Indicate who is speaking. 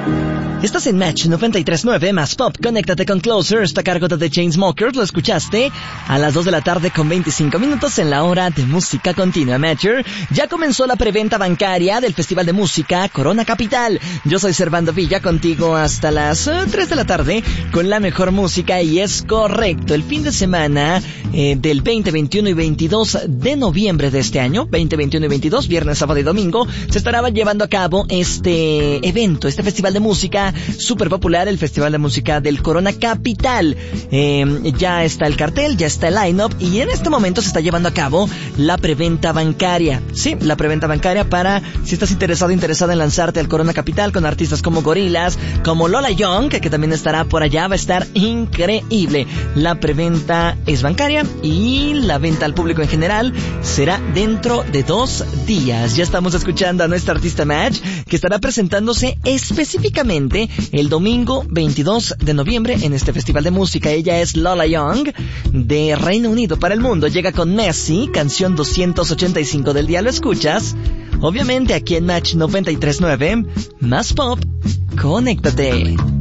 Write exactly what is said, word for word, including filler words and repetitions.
Speaker 1: Estás en Match noventa y tres punto nueve más Pop. Conéctate con Closer. Está a cargo de The Chainsmokers. Lo escuchaste a las dos de la tarde con veinticinco minutos en la hora de música continua. Matcher. Ya comenzó la preventa bancaria del Festival de Música Corona Capital. Yo soy Servando Villa, contigo hasta las uh, tres de la tarde con la mejor música. Y es correcto, el fin de semana eh, del veinte, veintiuno y veintidós de noviembre de este año, veinte, veintiuno y veintidós, viernes, sábado y domingo, se estará llevando a cabo este evento, este festival de música súper popular, el Festival de Música del Corona Capital. Eh, ya está el cartel, ya está el line-up y en este momento se está llevando a cabo la preventa bancaria. Sí, la preventa bancaria para, si estás interesado, interesada en lanzarte al Corona Capital con artistas como Gorillaz, como Lola Young, que, que también estará por allá, va a estar increíble. La preventa es bancaria y la venta al público en general será dentro de dos días. Ya estamos escuchando a nuestra artista Match, que estará presentándose específicamente el domingo veintidós de noviembre en este festival de música. Ella es Lola Young, de Reino Unido para el mundo. Llega con Messi, canción doscientos ochenta y cinco del día. Lo escuchas, obviamente, aquí en Match noventa y tres punto nueve, más Pop. Conéctate.